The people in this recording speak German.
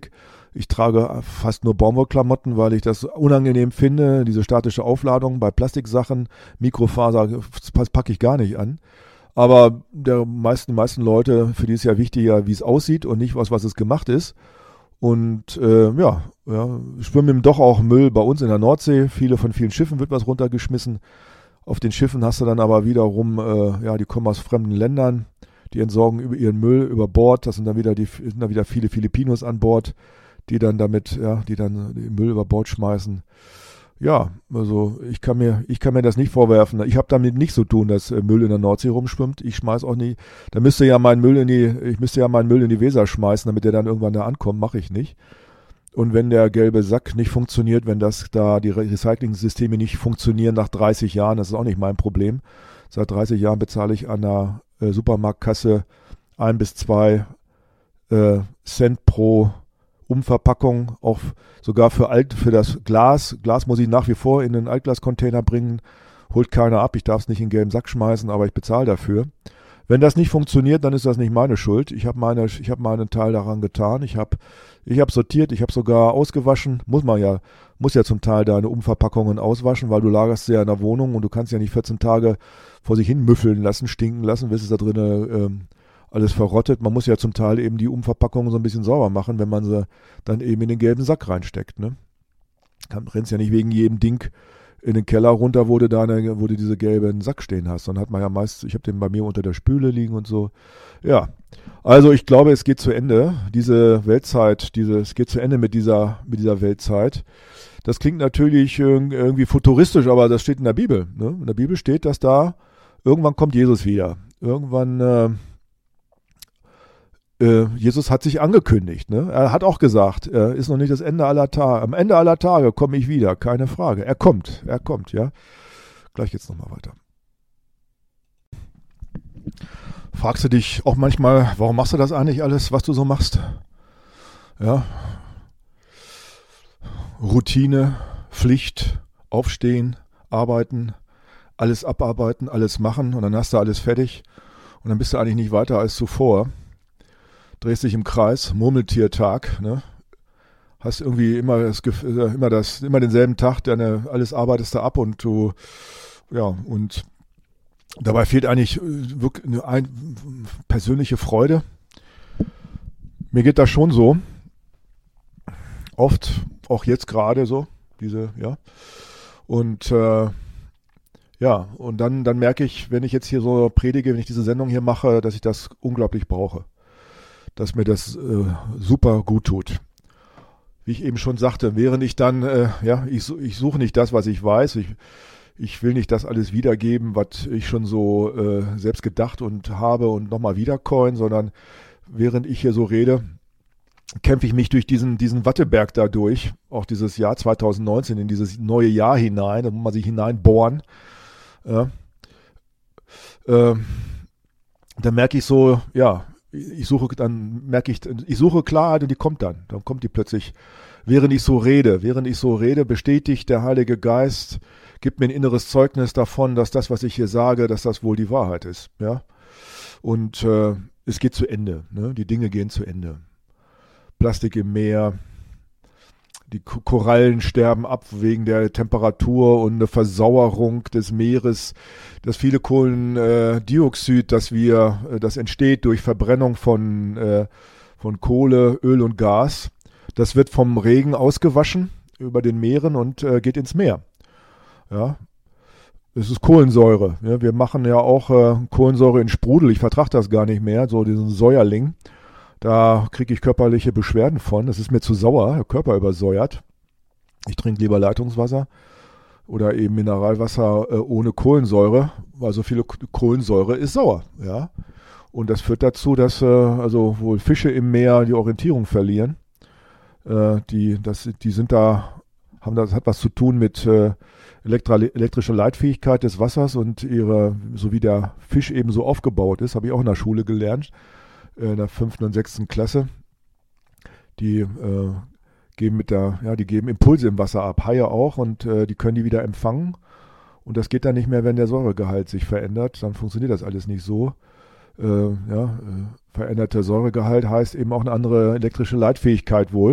Plastik. Ich trage fast nur Baumwollklamotten, weil ich das unangenehm finde, diese statische Aufladung bei Plastiksachen. Mikrofaser, das packe ich gar nicht an. Aber die meisten Leute, für die ist ja wichtiger, wie es aussieht und nicht was es gemacht ist. Und schwimmen eben doch auch Müll bei uns in der Nordsee. Von vielen Schiffen wird was runtergeschmissen. Auf den Schiffen hast du dann aber wiederum, die kommen aus fremden Ländern, die entsorgen ihren Müll über Bord. Das sind dann wieder viele Filipinos an Bord, die dann den Müll über Bord schmeißen. Ja, also ich kann mir das nicht vorwerfen. Ich habe damit nichts zu tun, dass Müll in der Nordsee rumschwimmt. Ich schmeiß auch nie. Ich müsste ja meinen Müll in die Weser schmeißen, damit der dann irgendwann da ankommt. Mache ich nicht. Und wenn der gelbe Sack nicht funktioniert, wenn die Recycling-Systeme nicht funktionieren nach 30 Jahren, das ist auch nicht mein Problem. Seit 30 Jahren bezahle ich an der Supermarktkasse 1 bis 2 Cent pro Umverpackung, auch sogar für das Glas. Glas muss ich nach wie vor in einen Altglascontainer bringen, holt keiner ab. Ich darf es nicht in den gelben Sack schmeißen, aber ich bezahle dafür. Wenn das nicht funktioniert, dann ist das nicht meine Schuld. Ich habe meinen Teil daran getan. Ich habe sortiert, ich habe sogar ausgewaschen. Muss ja zum Teil deine Umverpackungen auswaschen, weil du lagerst sie ja in der Wohnung und du kannst ja nicht 14 Tage vor sich hin müffeln lassen, stinken lassen, bis es da drinnen alles verrottet. Man muss ja zum Teil eben die Umverpackungen so ein bisschen sauber machen, wenn man sie dann eben in den gelben Sack reinsteckt. Ne? Rennst ja nicht wegen jedem Ding in den Keller runter, wo du diese gelben Sack stehen hast. Dann hat man ja ich habe den bei mir unter der Spüle liegen und so. Ja, also ich glaube, es geht zu Ende. Diese Weltzeit, es geht zu Ende mit dieser Weltzeit. Das klingt natürlich irgendwie futuristisch, aber das steht in der Bibel. Ne? In der Bibel steht, dass da irgendwann kommt Jesus wieder. Irgendwann Jesus hat sich angekündigt. Ne? Er hat auch gesagt, ist noch nicht das Ende aller Tage. Am Ende aller Tage komme ich wieder, keine Frage. Er kommt, ja. Gleich geht's nochmal weiter. Fragst du dich auch manchmal, warum machst du das eigentlich alles, was du so machst? Ja. Routine, Pflicht, aufstehen, arbeiten, alles abarbeiten, alles machen und dann hast du alles fertig und dann bist du eigentlich nicht weiter als zuvor. Drehst dich im Kreis, Murmeltiertag, ne? Hast irgendwie immer denselben Tag, alles arbeitest du ab und und dabei fehlt eigentlich wirklich eine persönliche Freude. Mir geht das schon so. Oft, auch jetzt gerade so, Und und dann merke ich, wenn ich jetzt hier so predige, wenn ich diese Sendung hier mache, dass ich das unglaublich brauche. Dass mir das super gut tut. Wie ich eben schon sagte, während ich dann, ich suche nicht das, was ich weiß. Ich will nicht das alles wiedergeben, was ich schon so selbst gedacht und habe und nochmal wiedercoin, sondern während ich hier so rede, kämpfe ich mich durch diesen Watteberg da durch, auch dieses Jahr 2019, in dieses neue Jahr hinein, da muss man sich hineinbohren. Ja. Da merke ich so, ich suche Klarheit und die kommt dann. Dann kommt die plötzlich, während ich so rede, bestätigt der Heilige Geist, gibt mir ein inneres Zeugnis davon, dass das, was ich hier sage, dass das wohl die Wahrheit ist. Ja? Und es geht zu Ende. Ne? Die Dinge gehen zu Ende. Plastik im Meer, die Korallen sterben ab wegen der Temperatur und eine Versauerung des Meeres, das viele Kohlendioxid, das entsteht durch Verbrennung von Kohle, Öl und Gas. Das wird vom Regen ausgewaschen über den Meeren und geht ins Meer. Ja, es ist Kohlensäure. Ja, wir machen ja auch Kohlensäure in Sprudel. Ich vertrage das gar nicht mehr, so diesen Säuerling. Da kriege ich körperliche Beschwerden von. Das ist mir zu sauer, der Körper übersäuert. Ich trinke lieber Leitungswasser oder eben Mineralwasser ohne Kohlensäure, weil so viele Kohlensäure ist sauer. Ja? Und das führt dazu, dass wohl Fische im Meer die Orientierung verlieren. Das hat was zu tun mit elektrischer Leitfähigkeit des Wassers und so wie der Fisch eben so aufgebaut ist, habe ich auch in der Schule gelernt. In der 5. und 6. Klasse, die geben Impulse im Wasser ab, Haie auch, und die können die wieder empfangen. Und das geht dann nicht mehr, wenn der Säuregehalt sich verändert. Dann funktioniert das alles nicht so. Veränderter Säuregehalt heißt eben auch eine andere elektrische Leitfähigkeit wohl.